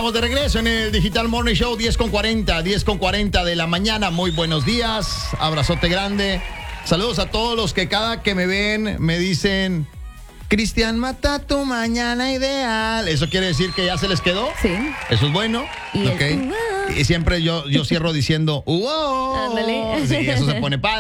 estamos de regreso en el Digital Morning Show, 10:40 de la mañana. Muy buenos días, abrazote grande. Saludos a todos los que cada que me ven me dicen: Cristian, mata tu mañana ideal. ¿Eso quiere decir que ya se les quedó? Sí. Eso es bueno. Y ok. Y siempre yo cierro diciendo: ¡Wow! Ándale. Sí, eso se pone padre.